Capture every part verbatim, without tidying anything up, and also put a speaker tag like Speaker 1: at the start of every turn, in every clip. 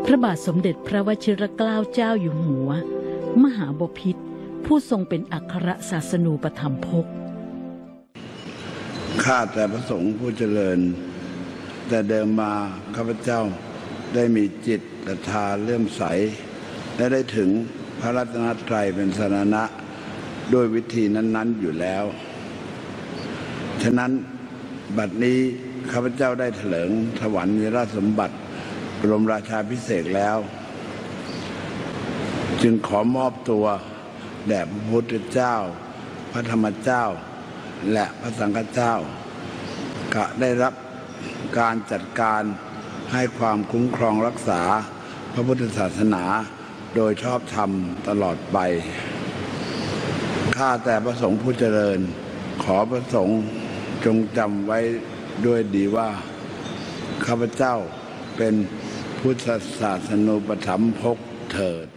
Speaker 1: ระบาทสมเด็จพระวชิรเกล้าเจ้าอยู่หัวมหาบพิตรผู้ทรงเป็นอัครศาสนูปถัมภก
Speaker 2: ข้าแต่พระสงฆ์ผู้เจริญแต่เดิมมาข้าพเจ้าได้มีจิตศรัทธาเลื่อมใสและได้ถึงพระรัตนตรัยเป็นสรณะโดยวิธีนั้นๆอยู่แล้วฉะนั้นบัดนี้ข้าพเจ้าได้เถลิงถวายราชสมบัติบรมราชาภิเษกแล้วจึงขอมอบตัวแด่พระพุทธเจ้าพระธรรมเจ้าและพระสังฆเจ้าก็ได้รับการจัดการให้ความคุ้มครองรักษาพระพุทธศาสนาโดยชอบธรรมตลอดไปข้าแต่พระสงฆ์ผู้เจริญขอพระสงฆ์จงจำไว้ด้วยดีว่าข้าพเจ้าเป็นพุทธศาสนูปถัมภกเถิด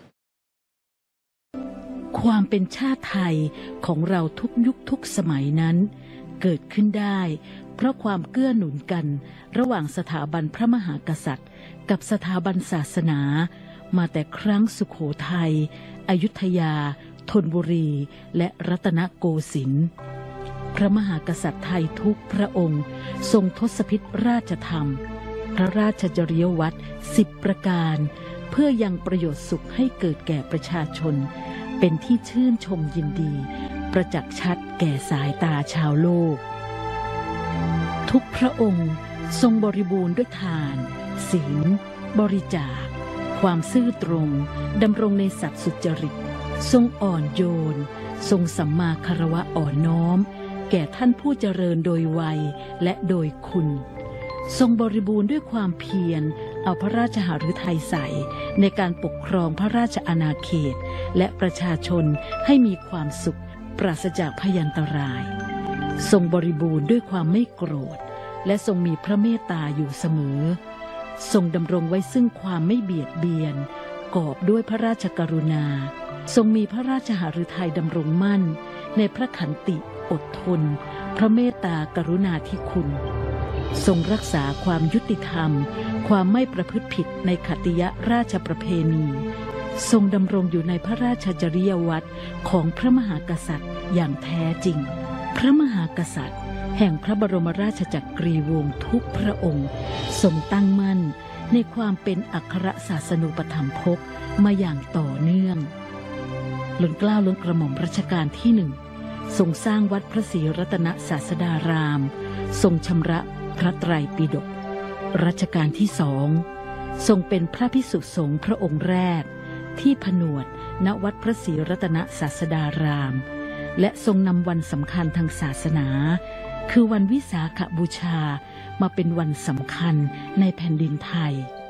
Speaker 1: ความเป็นชาติไทยของเราทุกยุคทุกสมัยนั้นเกิดขึ้นได้เพราะความเกื้อหนุนกันระหว่างสถาบันพระมหากษัตริย์กับสถาบันศาสนามาแต่ครั้งสุโขทัยอยุธยาธนบุรีและรัตนโกสินทร์พระมหากษัตริย์ไทยทุกพระองค์ทรงทศพิธราชธรรมพระราชจริยวัตรสิบประการเพื่อยังประโยชน์สุขให้เกิดแก่ประชาชนเป็นที่ชื่นชมยินดีประจักษ์ชัดแก่สายตาชาวโลกทุกพระองค์ทรงบริบูรณ์ด้วยทานศีลบริจาคความซื่อตรงดำรงในสัตย์สุจริตทรงอ่อนโยนทรงสัมมาคารวะอ่อนน้อมแก่ท่านผู้เจริญโดยวัยและโดยคุณทรงบริบูรณ์ด้วยความเพียรเอาพระราชหฤทัยใส่ในการปกครองพระราชอาณาเขตและประชาชนให้มีความสุขปราศจากพยันตรายทรงบริบูรณ์ด้วยความไม่โกรธและทรงมีพระเมตตาอยู่เสมอทรงดำรงไว้ซึ่งความไม่เบียดเบียนกอบด้วยพระราชกรุณาทรงมีพระราชหฤทัยดำรงมั่นในพระขันติอดทนพระเมตตากรุณาธิคุณทรงรักษาความยุติธรรมความไม่ประพฤติผิดในขัตติยราชประเพณีทรงดำรงอยู่ในพระราชจริยวัตรของพระมหากษัตริย์อย่างแท้จริงพระมหากษัตริย์แห่งพระบรมราชจักรีวงศ์ทุกพระองค์ทรงตั้งมั่นในความเป็นอัครศาสนูปถัมภกมาอย่างต่อเนื่องล้นเกล้าล้นกระหม่อมรัชกาลที่หนึ่งทรงสร้างวัดพระศรีรัตนศาสดารามทรงชำระพระไตรปิฎกรัชกาลที่สองทรงเป็นพระภิกษุสงฆ์พระองค์แรกที่ผนวดณวัดพระศรีรัตนศาสดารามและทรงนำวันสำคัญทางศาสนาคือวันวิสาขบูชามาเป็นวันสำคัญในแผ่นดินไทย